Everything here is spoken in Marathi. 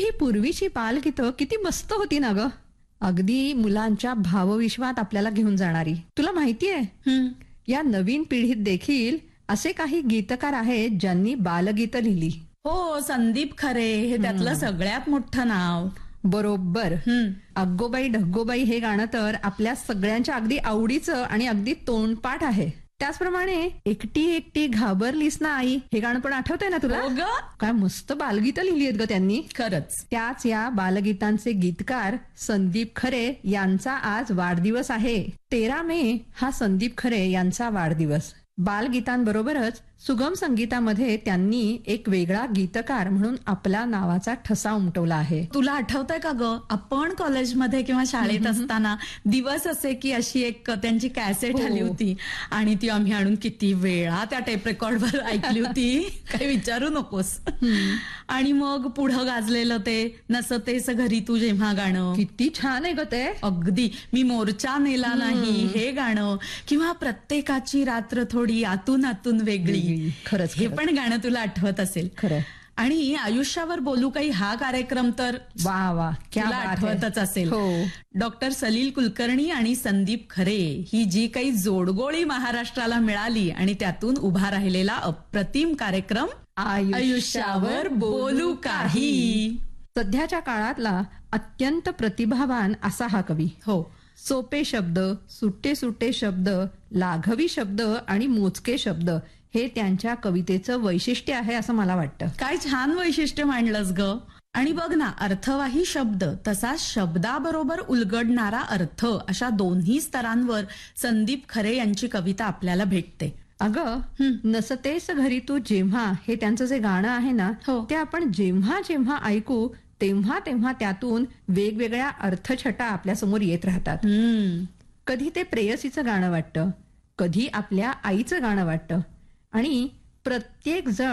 ही पूर्वीची बालगीतं किती मस्त होती ना ग. अगदी मुलांच्या भावविश्वात आपल्याला घेऊन जाणारी. तुला माहितीये या नवीन पिढीत देखील असे काही गीतकार आहेत ज्यांनी बालगीतं लिहिली. हो, संदीप खरे हे त्यातलं सगळ्यात मोठं नाव. बरोबर. अग्गोबाई ढग्गोबाई हे गाणं तर आपल्या सगळ्यांच्या अगदी आवडीचं आणि अगदी तोंडपाठ आहे. त्याचप्रमाणे एकटी एकटी घाबरलीस ना आई हे गाणं पण आठवतंय ना तुला? हो ग, काय मस्त बालगीतं लिहिली आहेत ग त्यांनी. खरंच. त्याच या बालगीतांचे गीतकार संदीप खरे यांचा आज वाढदिवस आहे. 13 मे हा संदीप खरे यांचा वाढदिवस. बालगीतांबरोबरच सुगम संगीतामध्ये त्यांनी एक वेगळा गीतकार म्हणून आपल्या नावाचा ठसा उमटवला आहे. तुला आठवतंय का ग, आपण कॉलेजमध्ये किंवा शाळेत असताना दिवस असे की अशी एक त्यांची कॅसेट आली होती आणि ती आम्ही आणून किती वेळा त्या टेप रेकॉर्डवर ऐकली होती, काही विचारू नकोस. आणि मग पुढं गाजलेलं ते नसतेस घरी तू जेव्हा गाणं किती छान आहे ग ते. अगदी. मी मोर्चा नेला नाही हे गाणं, किंवा प्रत्येकाची रात्र थोडी आतून आतून वेगळी. खरंच हे पण गाणं तुला आठवत असेल. खरं. आणि आयुष्यावर बोलू काही हा कार्यक्रम तर वा वा क्या तुला आठवतच असेल. डॉक्टर सलील कुलकर्णी आणि संदीप खरे ही जी काही जोडगोळी महाराष्ट्राला मिळाली आणि त्यातून उभा राहिलेला अप्रतिम कार्यक्रम आयुष्यावर बोलू काही. सध्याच्या काळातला अत्यंत प्रतिभावान असा हा कवी. हो. सोपे शब्द, सुटे सुटे शब्द, लाघवी शब्द आणि मोजके शब्द हे त्यांच्या कवितेचं वैशिष्ट्य आहे असं मला वाटतं. काय छान वैशिष्ट्य मांडलंस ग. आणि बघ ना, अर्थवाही शब्द तसा शब्दाबरोबर उलगडणारा अर्थ अशा दोन्ही स्तरांवर संदीप खरे यांची कविता आपल्याला भेटते. अगं, नसतेस घरी तू जेव्हा हे त्यांचं जे गाणं आहे ना, ते आपण जेव्हा जेव्हा ऐकू तेव्हा तेव्हा त्यातून वेगवेगळ्या अर्थछटा आपल्या समोर येत राहतात. कधी ते प्रेयसीचं गाणं वाटतं, कधी आपल्या आईचं गाणं वाटतं आणि प्रत्येक जण